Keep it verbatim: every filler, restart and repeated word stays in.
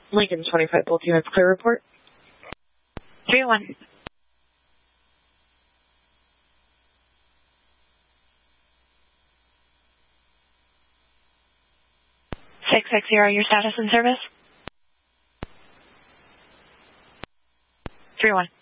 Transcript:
Lincoln twenty-five, both units clear report. three oh one. six six zero, your status in service? three one.